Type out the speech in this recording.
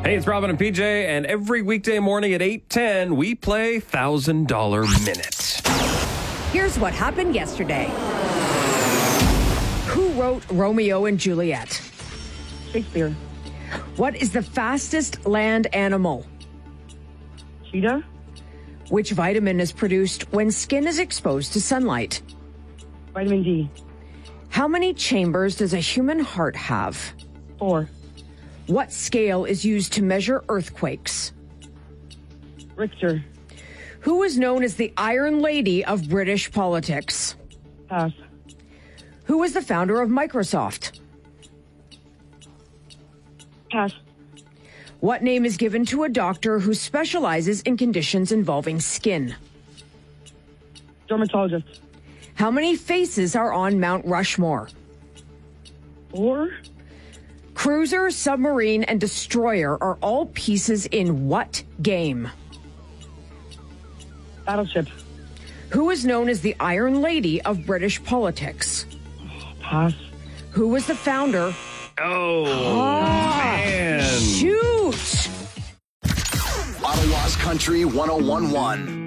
Hey, it's Robin and PJ, and every weekday morning at 8:10, we play $1,000 Minute. Here's what happened yesterday. Who wrote Romeo and Juliet? Shakespeare. What is the fastest land animal? Cheetah. Which vitamin is produced when skin is exposed to sunlight? Vitamin D. How many chambers does a human heart have? 4. What scale is used to measure earthquakes? Richter. Who is known as the Iron Lady of British politics? Pass. Who is the founder of Microsoft? Pass. What name is given to a doctor who specializes in conditions involving skin? Dermatologist. How many faces are on Mount Rushmore? 4. Cruiser, submarine, and destroyer are all pieces in what game? Battleship. Who is known as the Iron Lady of British politics? Pass. Who was the founder? Man. Shoot! Ottawa's Country 1011.